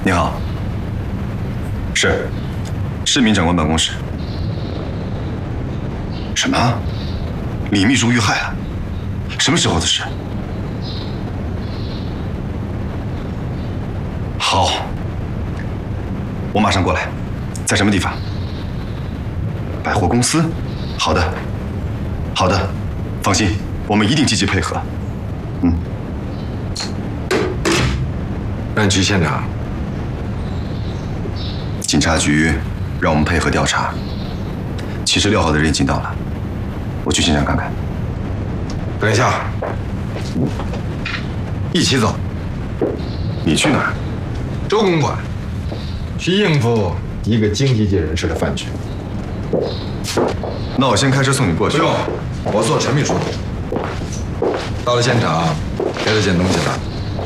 你好，是市民长官办公室。什么？李秘书遇害了？什么时候的事？好，我马上过来。在什么地方？百货公司。好的，好的，放心，我们一定积极配合。 办局县长。 警察局让我们配合调查。76号的人已经到了，我去现场看看。 等一下，一起走。 你去哪儿？ 周公馆，去应付一个经济界人士的饭局。 那我先开车送你过去。 不用，我坐陈秘书。到了现场，该是见东西了。